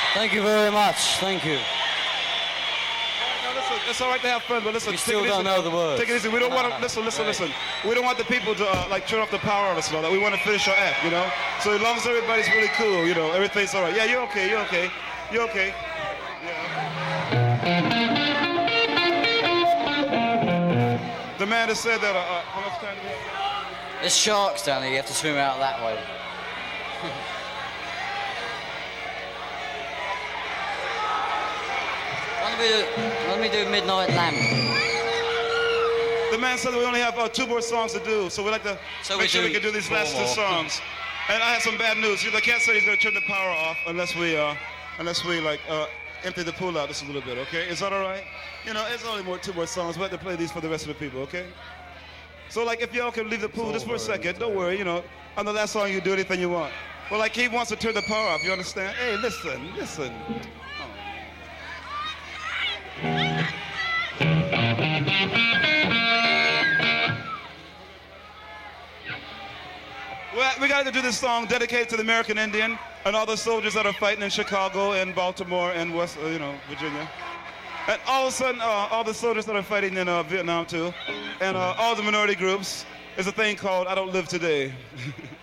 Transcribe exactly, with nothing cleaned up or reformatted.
Thank you very much. Thank you. Now listen, it's all right to have fun, but listen. We take still it don't easy. know the words. Take it easy. We don't want to listen, listen, Right. listen. We don't want the people to uh, like turn off the power on us and all that. We want to finish our act, you know. So as long as everybody's really cool, you know, everything's all right. Yeah, you're okay. You're okay. You're okay. Yeah. The man has said that. Uh, uh, how much time do we have? There's sharks down there. You have to swim out that way. Why don't we do, why don't we do Midnight Lamp? The man said that we only have uh, two more songs to do, so we'd like to So make we sure do we can do these four last two more. songs. And I have some bad news. The cat said he's gonna turn the power off unless we, uh, unless we like uh, empty the pool out just a little bit. Okay, is that all right? You know, it's only more two more songs. We have to play these for the rest of the people. Okay. So like, if y'all can leave the pool just for a second, don't worry. You know, on the last song you can do anything you want. But like, he wants to turn the power off. You understand? Hey, listen, listen. Well, we got to do this song dedicated to the American Indian and all the soldiers that are fighting in Chicago and Baltimore and West, uh, you know, Virginia. And all of a sudden, uh, all the soldiers that are fighting in uh, Vietnam too, and uh, all the minority groups. There's a thing called I Don't Live Today.